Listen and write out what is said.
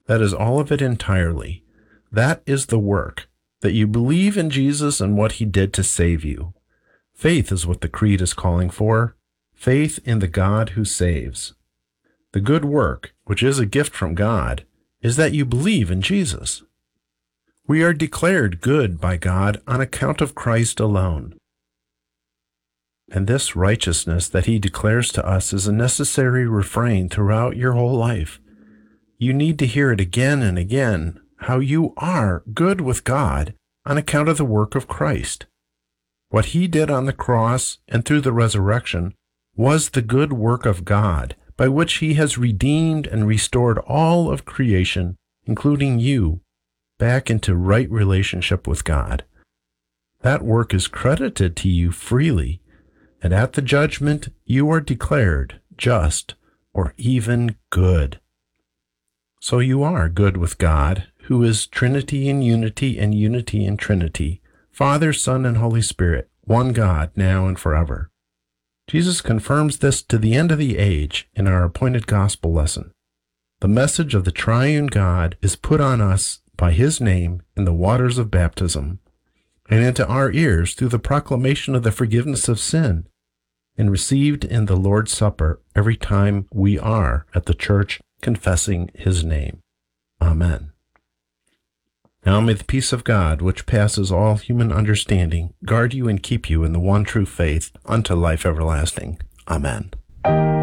That is all of it entirely. That is the work, that you believe in Jesus and what he did to save you. Faith is what the Creed is calling for. Faith in the God who saves. The good work, which is a gift from God, is that you believe in Jesus. We are declared good by God on account of Christ alone. And this righteousness that he declares to us is a necessary refrain throughout your whole life. You need to hear it again and again, how you are good with God on account of the work of Christ. What he did on the cross and through the resurrection was the good work of God, by which he has redeemed and restored all of creation, including you, back into right relationship with God. That work is credited to you freely, and at the judgment you are declared just or even good. So you are good with God, who is Trinity in unity and unity in Trinity, Father, Son, and Holy Spirit, one God, now and forever. Jesus confirms this to the end of the age in our appointed gospel lesson. The message of the triune God is put on us by his name in the waters of baptism, and into our ears through the proclamation of the forgiveness of sin, and received in the Lord's Supper every time we are at the church confessing his name. Amen. Now may the peace of God, which passes all human understanding, guard you and keep you in the one true faith unto life everlasting. Amen.